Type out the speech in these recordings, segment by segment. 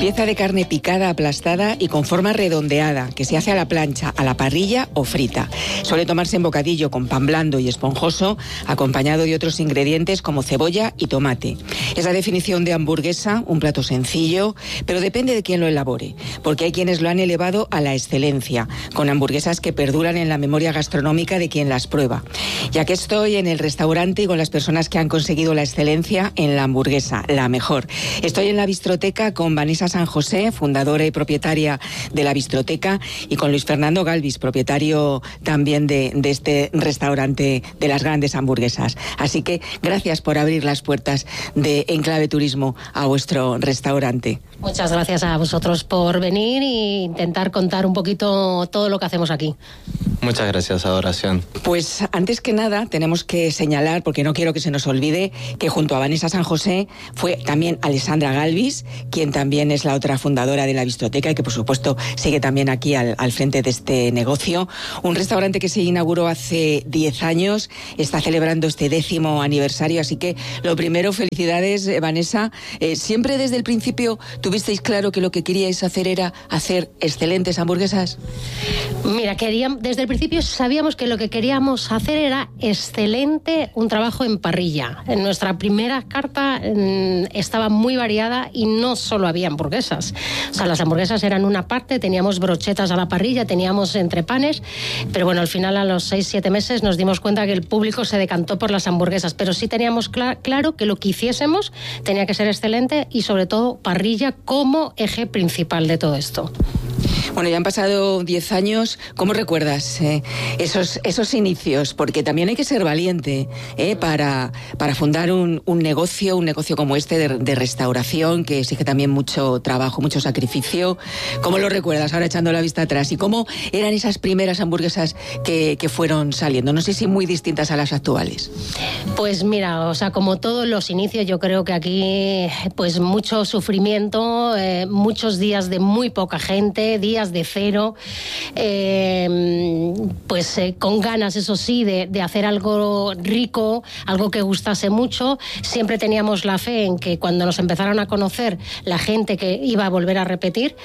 Pieza de carne picada, aplastada y con forma redondeada, que se hace a la plancha, a la parrilla o frita. Suele tomarse en bocadillo con pan blando y esponjoso, acompañado de otros ingredientes como cebolla y tomate. Es la definición de hamburguesa, un plato sencillo, pero depende de quién lo elabore, porque hay quienes lo han elevado a la excelencia, con hamburguesas que perduran en la memoria gastronómica de quien las prueba. Ya que estoy en el restaurante y con las personas que han conseguido la excelencia en la hamburguesa, la mejor. Estoy en la Bistroteca con Vanessa San José, fundadora y propietaria de la Bistroteca, y con Luis Fernando Galvis, propietario también de este restaurante de las grandes hamburguesas. Así que gracias por abrir las puertas de Enclave Turismo a vuestro restaurante. Muchas gracias a vosotros por venir e intentar contar un poquito todo lo que hacemos aquí. Muchas gracias, Adoración. Pues antes que nada tenemos que señalar, porque no quiero que se nos olvide, que junto a Vanessa San José fue también Alessandra Galvis, quien también es la otra fundadora de la Bistroteca y que por supuesto sigue también aquí al frente de este negocio. Un restaurante que se inauguró hace 10 años, está celebrando este 10º aniversario, así que lo primero, felicidades, Vanessa. ¿Siempre desde el principio tuvisteis claro que lo que queríais hacer era hacer excelentes hamburguesas? Mira, desde el principio sabíamos que lo que queríamos hacer era excelente, un trabajo en parrilla. En nuestra primera carta estaba muy variada y no solo había hamburguesas. O sea, las hamburguesas eran una parte, teníamos brochetas a la parrilla, teníamos entrepanes, pero bueno, al final a los 6-7 meses nos dimos cuenta que el público se decantó por las hamburguesas, pero sí teníamos claro que lo que hiciésemos tenía que ser excelente y sobre todo parrilla como eje principal de todo esto. Bueno, ya han pasado 10 años. ¿Cómo recuerdas esos inicios? Porque también hay que ser valiente para fundar un negocio como este de restauración, que exige también mucho trabajo, mucho sacrificio. ¿Cómo lo recuerdas ahora echando la vista atrás? ¿Y cómo eran esas primeras hamburguesas que fueron saliendo? No sé si muy distintas a las actuales. Pues mira, o sea, como todos los inicios, yo creo que aquí pues mucho sufrimiento, muchos días de muy poca gente, días de cero, con ganas, eso sí, de hacer algo rico, algo que gustase mucho. Siempre teníamos la fe en que cuando nos empezaron a conocer la gente que iba a volver a repetir,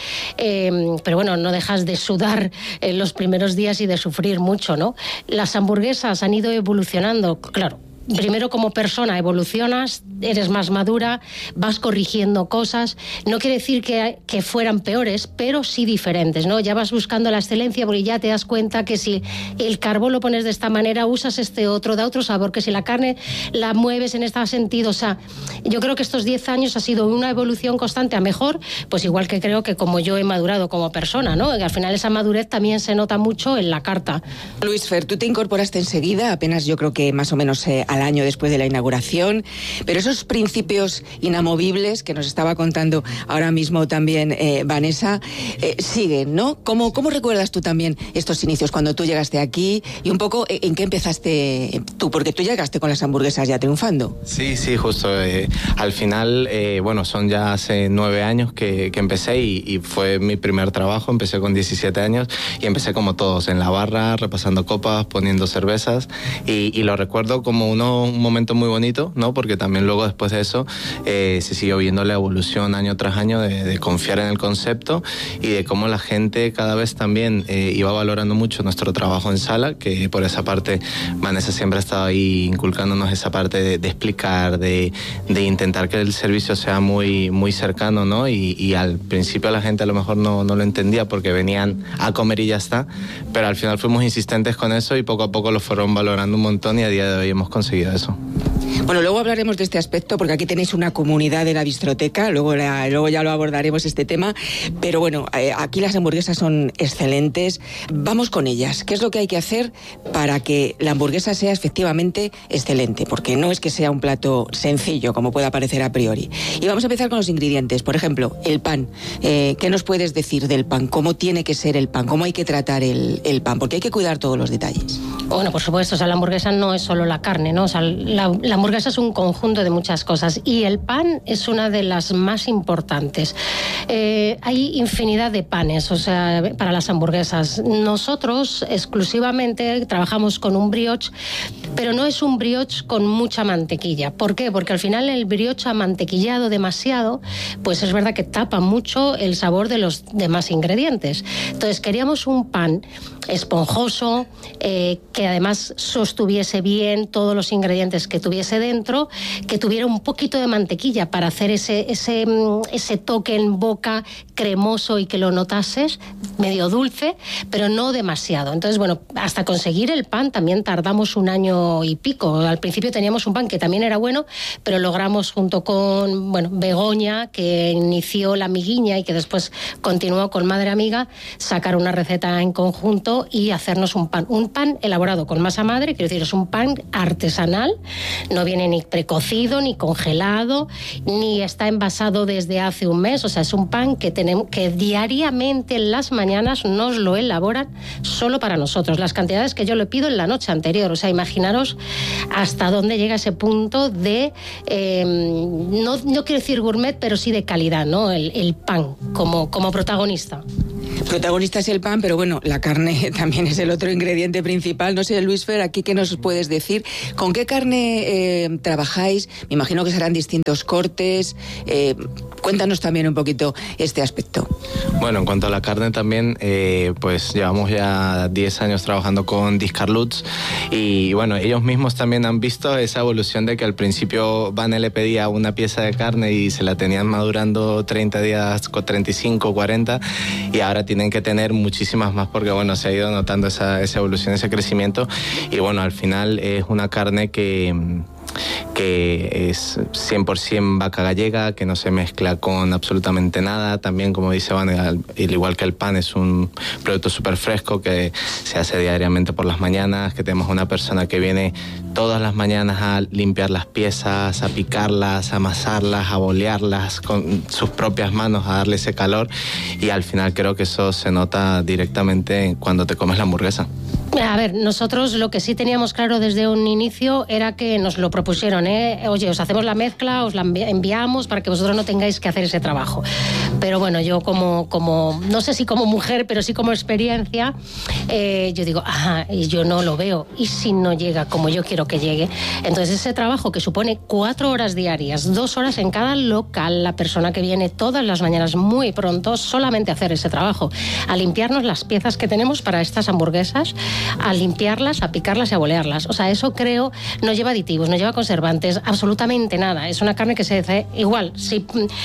pero bueno, no dejas de sudar en los primeros días y de sufrir mucho, ¿no? Las hamburguesas han ido evolucionando, claro. Primero, como persona evolucionas, eres más madura, vas corrigiendo cosas. No quiere decir que fueran peores, pero sí diferentes, ¿no? Ya vas buscando la excelencia porque ya te das cuenta que si el carbón lo pones de esta manera, usas este otro, da otro sabor, que si la carne la mueves en este sentido. O sea, yo creo que estos 10 años ha sido una evolución constante a mejor, pues igual que creo que como yo he madurado como persona, ¿no? Que al final esa madurez también se nota mucho en la carta. Luis Fer, tú te incorporaste enseguida, apenas yo creo que más o menos al año después de la inauguración, pero esos principios inamovibles que nos estaba contando ahora mismo también Vanessa, siguen, ¿no? ¿Cómo recuerdas tú también estos inicios cuando tú llegaste aquí y un poco en qué empezaste tú? Porque tú llegaste con las hamburguesas ya triunfando. Sí, justo. Al final, son ya hace 9 años que empecé y fue mi primer trabajo. Empecé con 17 años y empecé como todos, en la barra, repasando copas, poniendo cervezas y lo recuerdo como un momento muy bonito, ¿no? Porque también luego después de eso se siguió viendo la evolución año tras año de confiar en el concepto y de cómo la gente cada vez también iba valorando mucho nuestro trabajo en sala, que por esa parte Vanessa siempre ha estado ahí inculcándonos esa parte de explicar, de intentar que el servicio sea muy, muy cercano, ¿no? Y al principio la gente a lo mejor no lo entendía porque venían a comer y ya está, pero al final fuimos insistentes con eso y poco a poco lo fueron valorando un montón y a día de hoy hemos conseguido eso. Bueno, luego hablaremos de este aspecto porque aquí tenéis una comunidad de la Bistroteca, luego ya lo abordaremos este tema, pero bueno, aquí las hamburguesas son excelentes, vamos con ellas. ¿Qué es lo que hay que hacer para que la hamburguesa sea efectivamente excelente? Porque no es que sea un plato sencillo como pueda parecer a priori. Y vamos a empezar con los ingredientes, por ejemplo, el pan. ¿Qué nos puedes decir del pan? ¿Cómo tiene que ser el pan? ¿Cómo hay que tratar el pan? Porque hay que cuidar todos los detalles. Bueno, por supuesto, o sea, la hamburguesa no es solo la carne, ¿no? O sea, la hamburguesa es un conjunto de muchas cosas y el pan es una de las más importantes. Hay infinidad de panes, o sea, para las hamburguesas. Nosotros exclusivamente trabajamos con un brioche pero no es un brioche con mucha mantequilla. ¿Por qué? Porque al final el brioche amantequillado demasiado, pues es verdad que tapa mucho el sabor de los demás ingredientes. Entonces queríamos un pan esponjoso, que además sostuviese bien todos los ingredientes que tuviese dentro, que tuviera un poquito de mantequilla para hacer ese toque en boca cremoso y que lo notases, medio dulce, pero no demasiado. Entonces, bueno, hasta conseguir el pan también tardamos 1 año y pico. Al principio teníamos un pan que también era bueno, pero logramos junto con, bueno, Begoña, que inició la miguiña y que después continuó con Madre Amiga, sacar una receta en conjunto y hacernos un pan elaborado con masa madre, quiero decir, es un pan artesanal, no viene ni precocido, ni congelado, ni está envasado desde hace un mes, o sea, es un pan que tenemos, que diariamente en las mañanas nos lo elaboran solo para nosotros, las cantidades que yo le pido en la noche anterior, o sea, imaginaros hasta dónde llega ese punto de, no quiero decir gourmet, pero sí de calidad, ¿no? El pan como protagonista. Protagonista es el pan, pero bueno, la carne también es el otro ingrediente principal. No sé, Luis Fer, aquí qué nos puedes decir. ¿Con qué carne trabajáis? Me imagino que serán distintos cortes. Cuéntanos también un poquito este aspecto. Bueno, en cuanto a la carne también, pues llevamos ya 10 años trabajando con Discarluts y bueno, ellos mismos también han visto esa evolución de que al principio Vane le pedía una pieza de carne y se la tenían madurando 30 días, 35, 40 y ahora tienen que tener muchísimas más porque bueno, se ha ido notando esa evolución, ese crecimiento y bueno, al final es una carne que es 100% vaca gallega, que no se mezcla con absolutamente nada. También, como dice Van, al igual que el pan, es un producto súper fresco que se hace diariamente por las mañanas, que tenemos una persona que viene todas las mañanas a limpiar las piezas, a picarlas, a amasarlas, a bolearlas con sus propias manos, a darle ese calor y al final creo que eso se nota directamente cuando te comes la hamburguesa. A ver, nosotros lo que sí teníamos claro desde un inicio era que nos lo propusieron, oye, os hacemos la mezcla, os la enviamos para que vosotros no tengáis que hacer ese trabajo. Pero bueno, yo como no sé si como mujer, pero sí como experiencia, yo digo, y yo no lo veo. ¿Y si no llega como yo quiero que llegue? Entonces ese trabajo que supone 4 horas diarias, 2 horas en cada local, la persona que viene todas las mañanas muy pronto, solamente a hacer ese trabajo, a limpiarnos las piezas que tenemos para estas hamburguesas, a limpiarlas, a picarlas y a bolearlas. O sea, eso creo, no lleva aditivos, no lleva conservantes, absolutamente nada. Es una carne que se hace igual. Si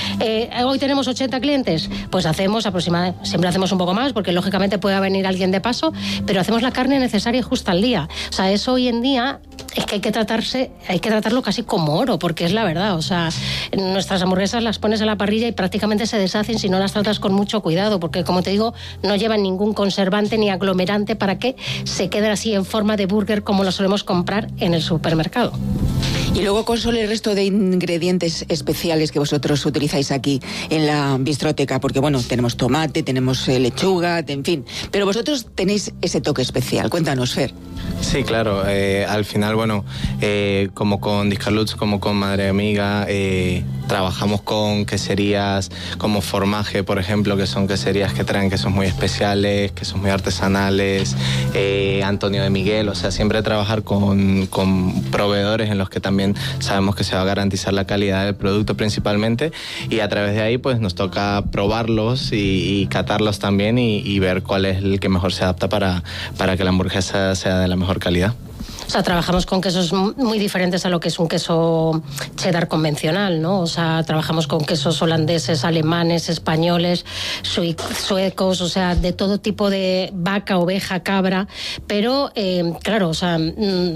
hoy tenemos 80 clientes, pues hacemos aproximadamente, siempre hacemos un poco más, porque lógicamente puede venir alguien de paso, pero hacemos la carne necesaria justo al día. O sea, eso hoy en día es que hay que tratarlo casi como oro, porque es la verdad. O sea, nuestras hamburguesas las pones en la parrilla y prácticamente se deshacen si no las tratas con mucho cuidado, porque como te digo, no llevan ningún conservante ni aglomerante para que se queden así en forma de burger como lo solemos comprar en el supermercado. Y luego con solo el resto de ingredientes especiales que vosotros utilizáis aquí en la bistroteca, porque bueno, tenemos tomate, tenemos lechuga, en fin, pero vosotros tenéis ese toque especial. Cuéntanos, Fer. Sí, claro, al final, bueno, como con Discarluts, como con Madre Amiga, trabajamos con queserías como Formaje, por ejemplo, que son queserías que traen quesos muy especiales, quesos muy artesanales, Antonio de Miguel, o sea, siempre trabajar con proveedores en los que también sabemos que se va a garantizar la calidad del producto principalmente y a través de ahí pues nos toca probarlos y catarlos también y ver cuál es el que mejor se adapta para que la hamburguesa sea de la mejor calidad. O sea, trabajamos con quesos muy diferentes a lo que es un queso cheddar convencional, ¿no? O sea, trabajamos con quesos holandeses, alemanes, españoles, suecos, o sea, de todo tipo de vaca, oveja, cabra, pero claro, o sea,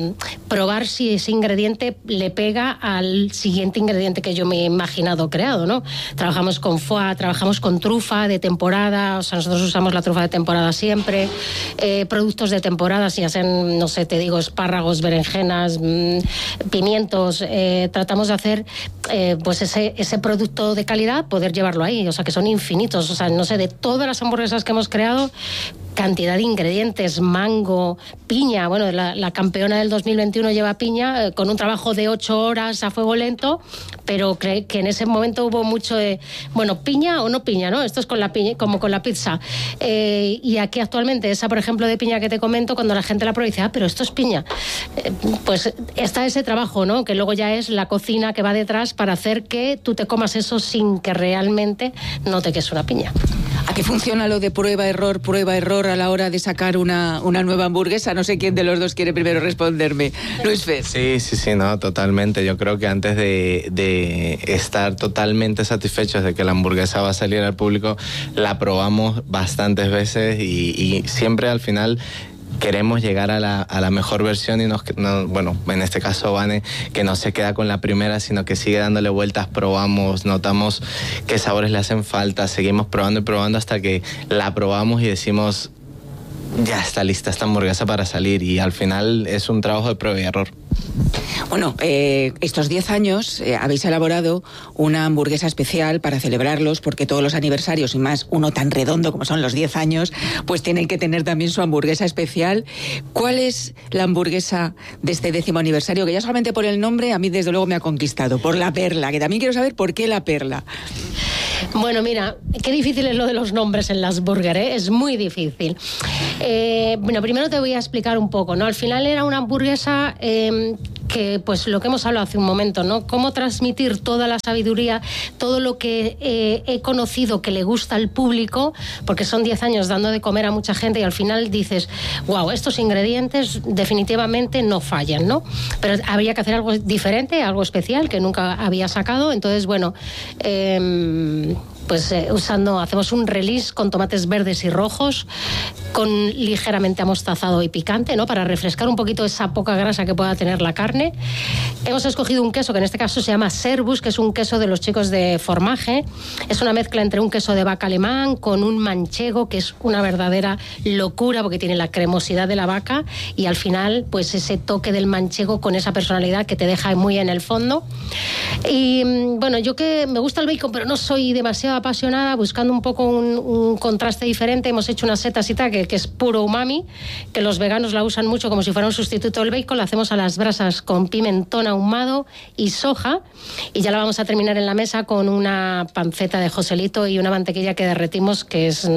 probar si ese ingrediente le pega al siguiente ingrediente que yo me he imaginado creado, ¿no? Trabajamos con foie, trabajamos con trufa de temporada, o sea, nosotros usamos la trufa de temporada siempre, productos de temporada, si ya sean, no sé, te digo, espárragos, berenjenas, pimientos, tratamos de hacer pues ese producto de calidad, poder llevarlo ahí, o sea, que son infinitos, o sea, no sé, de todas las hamburguesas que hemos creado, cantidad de ingredientes, mango, piña. Bueno, la campeona del 2021 lleva piña, con un trabajo de 8 horas a fuego lento, pero que en ese momento hubo mucho de, bueno, piña o no piña, ¿no? Esto es con la piña, como con la pizza. Y aquí actualmente, esa, por ejemplo, de piña que te comento, cuando la gente la prueba y dice, pero esto es piña. Pues está ese trabajo, ¿no? Que luego ya es la cocina que va detrás para hacer que tú te comas eso sin que realmente note que es una piña. ¿A qué funciona lo de prueba-error a la hora de sacar una nueva hamburguesa? No sé quién de los dos quiere primero responderme. Luis Fer. Sí, no, totalmente. Yo creo que antes de estar totalmente satisfechos de que la hamburguesa va a salir al público, la probamos bastantes veces y siempre al final queremos llegar a la mejor versión y bueno, en este caso Vane, que no se queda con la primera, sino que sigue dándole vueltas, probamos, notamos qué sabores le hacen falta, seguimos probando y probando hasta que la probamos y decimos, ya está lista esta hamburguesa para salir, y al final es un trabajo de prueba y error. Bueno, estos 10 años habéis elaborado una hamburguesa especial para celebrarlos, porque todos los aniversarios, y más uno tan redondo como son los 10 años, pues tienen que tener también su hamburguesa especial. ¿Cuál es la hamburguesa de este 10º aniversario? Que ya solamente por el nombre a mí desde luego me ha conquistado, por la perla, que también quiero saber por qué la perla. Bueno, mira, qué difícil es lo de los nombres en las burger, ¿eh? Es muy difícil. Bueno, primero te voy a explicar un poco, ¿no? Al final era una hamburguesa que, pues lo que hemos hablado hace un momento, ¿no? Cómo transmitir toda la sabiduría, todo lo que he conocido que le gusta al público, porque son 10 años dando de comer a mucha gente y al final dices, wow, estos ingredientes definitivamente no fallan, ¿no? Pero habría que hacer algo diferente, algo especial que nunca había sacado. Entonces, bueno, hacemos un release con tomates verdes y rojos, con ligeramente amostazado y picante, ¿no? Para refrescar un poquito esa poca grasa que pueda tener la carne. Hemos escogido un queso que en este caso se llama Servus, que es un queso de los chicos de Formaje. Es una mezcla entre un queso de vaca alemán con un manchego, que es una verdadera locura porque tiene la cremosidad de la vaca y al final pues ese toque del manchego con esa personalidad que te deja muy en el fondo. Y bueno, yo que me gusta el bacon, pero no soy demasiado apasionada, buscando un poco un contraste diferente, hemos hecho una setasita que es puro umami, que los veganos la usan mucho como si fuera un sustituto del bacon. La hacemos a las brasas con pimentón ahumado y soja, y ya la vamos a terminar en la mesa con una panceta de Joselito y una mantequilla que derretimos, que es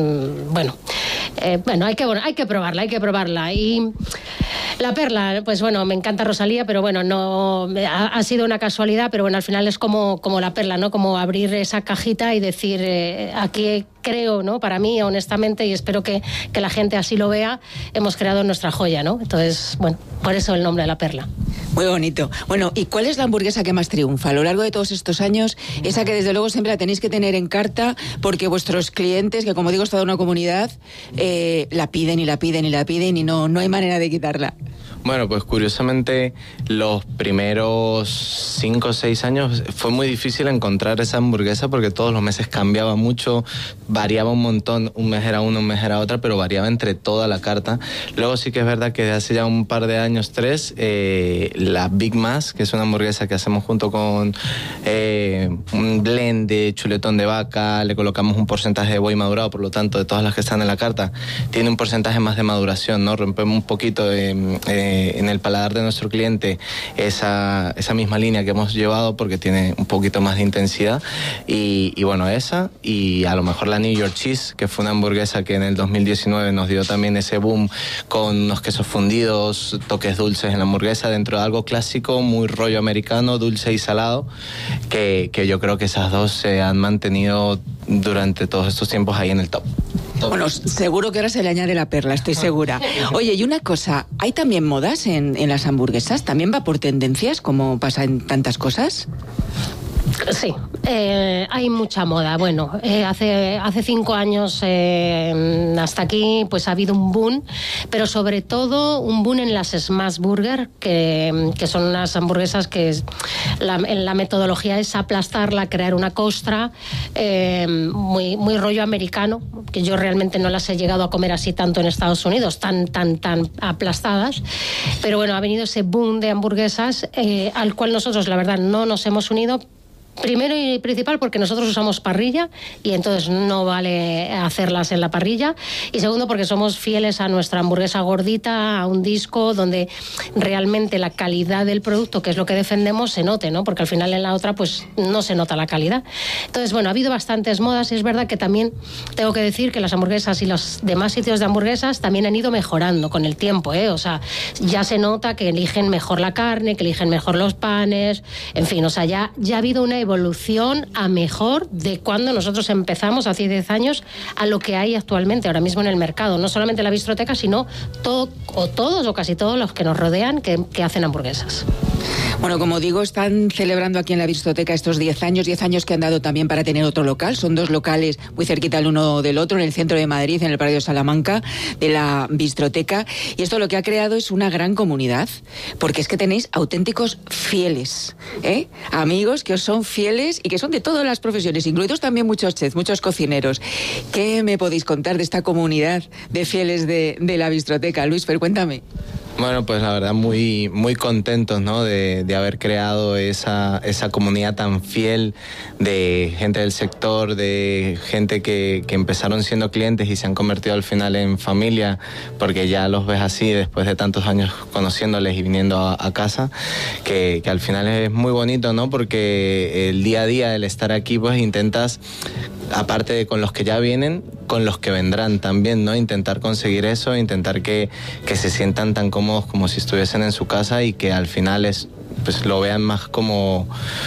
hay que probarla. Y la perla, pues bueno, me encanta Rosalía, pero bueno, no ha sido una casualidad, pero bueno, al final es como la perla, ¿no? Como abrir esa cajita y decir, aquí creo, ¿no? Para mí, honestamente, y espero que la gente así lo vea, hemos creado nuestra joya, ¿no? Entonces, bueno, por eso el nombre de la perla. Muy bonito. Bueno, ¿y cuál es la hamburguesa que más triunfa a lo largo de todos estos años? Esa que desde luego siempre la tenéis que tener en carta, porque vuestros clientes, que como digo es toda una comunidad, la piden y no hay manera de quitarla. Bueno, pues curiosamente los primeros 5 o 6 años fue muy difícil encontrar esa hamburguesa porque todos los meses cambiaba mucho, variaba un montón, un mes era una, un mes era otra, pero variaba entre toda la carta. Luego sí que es verdad que de hace ya un par de años, 3, la Big Mass, que es una hamburguesa que hacemos junto con un blend de chuletón de vaca, le colocamos un porcentaje de buey madurado, por lo tanto de todas las que están en la carta tiene un porcentaje más de maduración, ¿no? Rompemos un poquito en el paladar de nuestro cliente esa misma línea que hemos llevado porque tiene un poquito más de intensidad y bueno, esa, y a lo mejor la New York Cheese, que fue una hamburguesa que en el 2019 nos dio también ese boom con unos quesos fundidos, toques dulces en la hamburguesa, dentro de algo clásico, muy rollo americano, dulce y salado, que yo creo que esas dos se han mantenido durante todos estos tiempos ahí en el top. Bueno, seguro que ahora se le añade la perla, estoy segura. Oye, y una cosa, ¿hay también modas en las hamburguesas? ¿También va por tendencias, como pasa en tantas cosas? Sí, hay mucha moda. Bueno, hace 5 años hasta aquí pues ha habido un boom, pero sobre todo un boom en las Smash Burger, que son unas hamburguesas que la metodología es aplastarla, crear una costra, muy rollo americano, que yo realmente no las he llegado a comer así tanto en Estados Unidos, tan aplastadas, pero bueno, ha venido ese boom de hamburguesas al cual nosotros la verdad no nos hemos unido, Primero y principal porque nosotros usamos parrilla y entonces no vale hacerlas en la parrilla. Y segundo porque somos fieles a nuestra hamburguesa gordita, a un disco donde realmente la calidad del producto, que es lo que defendemos, se note, ¿no? Porque al final en la otra pues no se nota la calidad. Entonces, bueno, ha habido bastantes modas y es verdad que también tengo que decir que las hamburguesas y los demás sitios de hamburguesas también han ido mejorando con el tiempo, ¿eh? O sea, ya se nota que eligen mejor la carne, que eligen mejor los panes, en fin, o sea, ya ha habido una evolución a mejor de cuando nosotros empezamos hace 10 años a lo que hay actualmente ahora mismo en el mercado, no solamente la Bistroteca, sino todos o casi todos los que nos rodean que hacen hamburguesas. Bueno, como digo, están celebrando aquí en la Bistroteca estos 10 años que han dado también para tener otro local. Son 2 locales muy cerquita el uno del otro, en el centro de Madrid, en el barrio de Salamanca, de la Bistroteca. Y esto lo que ha creado es una gran comunidad, porque es que tenéis auténticos fieles, ¿eh? Amigos que os son fieles y que son de todas las profesiones, incluidos también muchos chefs, muchos cocineros. ¿Qué me podéis contar de esta comunidad de fieles de la Bistroteca? Luisfer, cuéntame. Bueno, pues la verdad muy, muy contentos, ¿no? de haber creado esa comunidad tan fiel de gente del sector, de gente que empezaron siendo clientes y se han convertido al final en familia, porque ya los ves así después de tantos años conociéndoles y viniendo a casa, que al final es muy bonito, ¿no? Porque el día a día, el estar aquí, pues intentas, aparte de con los que ya vienen, con los que vendrán también, ¿no? Intentar conseguir eso, intentar que se sientan tan cómodos como si estuviesen en su casa y que al final pues lo vean más como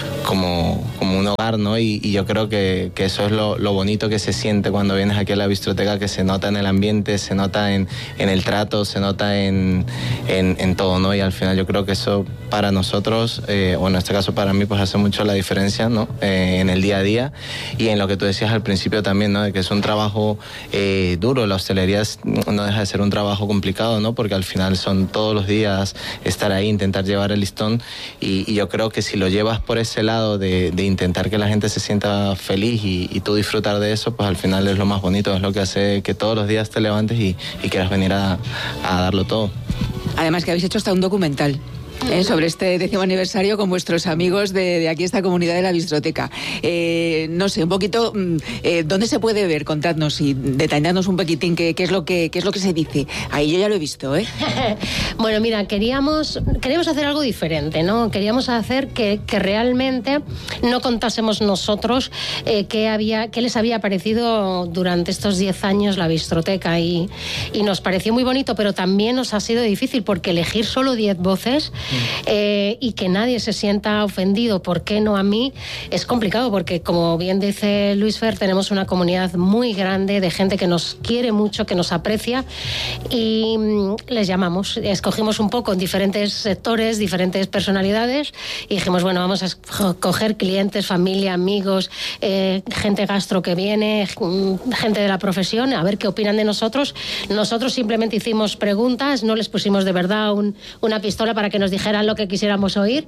un hogar, ¿no? Y yo creo que eso es lo bonito que se siente cuando vienes aquí a la Bistroteca, que se nota en el ambiente, se nota en el trato, se nota en todo, ¿no? Y al final yo creo que eso para nosotros, o en este caso para mí, pues hace mucho la diferencia, ¿no? En el día a día y en lo que tú decías al principio también, ¿no? De que es un trabajo duro. La hostelería no deja de ser un trabajo complicado, ¿no? Porque al final son todos los días estar ahí, intentar llevar el listón. Y yo creo que si lo llevas por ese lado de intentar que la gente se sienta feliz y tú disfrutar de eso, pues al final es lo más bonito, es lo que hace que todos los días te levantes y quieras venir a darlo todo. Además que habéis hecho hasta un documental sobre este 10º aniversario con vuestros amigos de aquí, esta comunidad de la Bistroteca. No sé, un poquito, ¿dónde se puede ver? Contadnos y detalladnos un poquitín qué es lo que se dice. Ahí yo ya lo he visto, ¿eh? Bueno, mira, queríamos hacer algo diferente, ¿no? Queríamos hacer que realmente no contásemos nosotros qué les había parecido durante estos 10 años la Bistroteca y nos pareció muy bonito, pero también nos ha sido difícil porque elegir solo 10 voces y que nadie se sienta ofendido, ¿por qué no a mí? Es complicado porque, como bien dice Luisfer, tenemos una comunidad muy grande de gente que nos quiere mucho, que nos aprecia y les llamamos, escogimos un poco en diferentes sectores, diferentes personalidades y dijimos, bueno, vamos a escoger clientes, familia, amigos, gente gastro que viene, gente de la profesión, a ver qué opinan de nosotros. Nosotros simplemente hicimos preguntas, no les pusimos de verdad una pistola para que nos dijeran lo que quisiéramos oír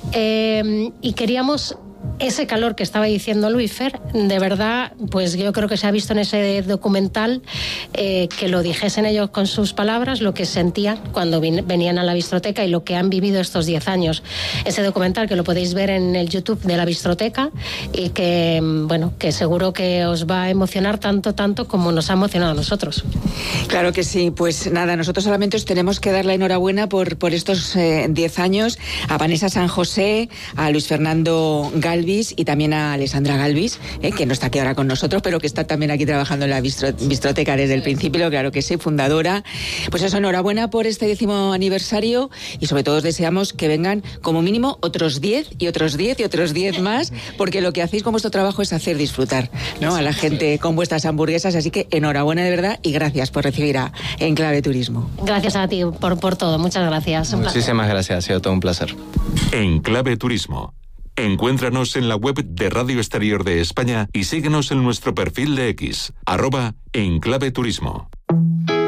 y queríamos ese calor que estaba diciendo Luisfer, de verdad, pues yo creo que se ha visto en ese documental que lo dijesen ellos con sus palabras, lo que sentían cuando venían a la Bistroteca y lo que han vivido estos 10 años. Ese documental que lo podéis ver en el YouTube de la Bistroteca y que, bueno, que seguro que os va a emocionar tanto como nos ha emocionado a nosotros. Claro que sí, pues nada, nosotros solamente os tenemos que dar la enhorabuena por estos 10 años a Vanessa San José, a Luis Fernando Galvis y también a Alessandra Galvis, que no está aquí ahora con nosotros, pero que está también aquí trabajando en la Bistroteca desde el principio, claro que sí, fundadora. Pues eso, enhorabuena por este 10º aniversario y sobre todo os deseamos que vengan como mínimo otros 10 y otros 10 y otros 10 más, porque lo que hacéis con vuestro trabajo es hacer disfrutar, ¿no?, a la gente con vuestras hamburguesas, así que enhorabuena de verdad y gracias por recibir a Enclave Turismo. Gracias a ti por todo, muchas gracias. Muchísimas gracias, ha sido todo un placer. Enclave Turismo. Encuéntranos en la web de Radio Exterior de España y síguenos en nuestro perfil de X, @Enclave Turismo.